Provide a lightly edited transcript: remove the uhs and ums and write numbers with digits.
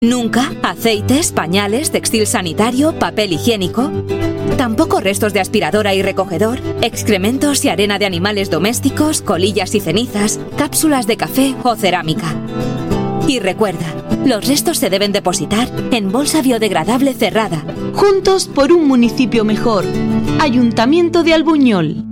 Nunca aceites, pañales, textil sanitario, papel higiénico. Tampoco restos de aspiradora y recogedor, excrementos y arena de animales domésticos, colillas y cenizas, cápsulas de café o cerámica. Y recuerda, los restos se deben depositar en bolsa biodegradable cerrada. Juntos por un municipio mejor. Ayuntamiento de Albuñol.